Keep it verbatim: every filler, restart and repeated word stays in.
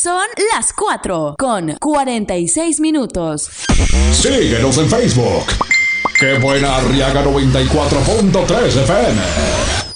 Son las cuatro con cuarenta y seis minutos. Síguenos en Facebook. ¡Qué buena Arriaga noventa y cuatro punto tres F M!